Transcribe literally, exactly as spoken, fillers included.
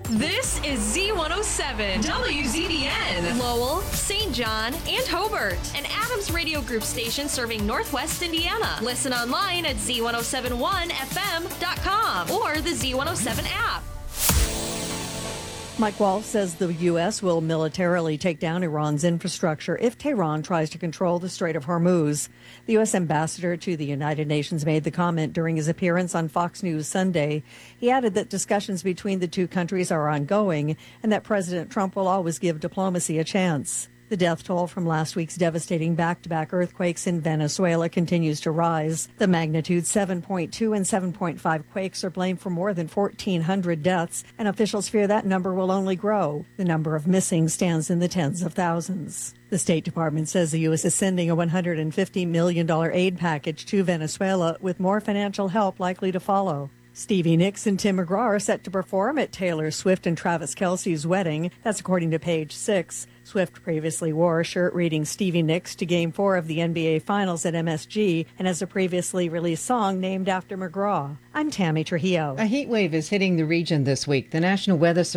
This is Z one oh seven, W Z B N, Lowell, Saint John, and Hobart, an Adams Radio Group station serving Northwest Indiana. Listen online at Z one oh seven one F M dot com or the Z one oh seven app. Mike Waltz says the U S will militarily take down Iran's infrastructure if Tehran tries to control the Strait of Hormuz. The U S ambassador to the United Nations made the comment during his appearance on Fox News Sunday. He added that discussions between the two countries are ongoing and that President Trump will always give diplomacy a chance. The death toll from last week's devastating back-to-back earthquakes in Venezuela continues to rise. The magnitude seven point two and seven point five quakes are blamed for more than fourteen hundred deaths, and officials fear that number will only grow. The number of missing stands in the tens of thousands. The State Department says the U S is sending a one hundred fifty million dollars aid package to Venezuela, with more financial help likely to follow. Stevie Nicks and Tim McGraw are set to perform at Taylor Swift and Travis Kelce's wedding. That's according to Page Six. Swift previously wore a shirt reading Stevie Nicks to Game four of the N B A Finals at M S G and has a previously released song named after McGraw. I'm Tammy Trujillo. A heat wave is hitting the region this week. The National Weather Service